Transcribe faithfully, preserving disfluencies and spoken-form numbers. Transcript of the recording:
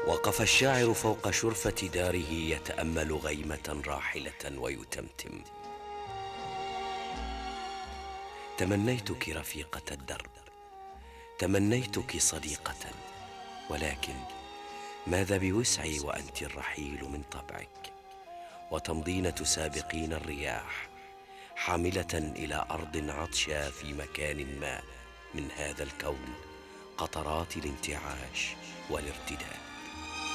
وقف الشاعر فوق شرفة داره يتأمل غيمة راحلة ويتمتم: تمنيتك رفيقة الدرب، تمنيتك صديقة، ولكن ماذا بوسعي وأنت الرحيل من طبعك، وتمضين تسابقين الرياح حاملة إلى أرض عطشى في مكان ما من هذا الكون قطرات الانتعاش والارتداد.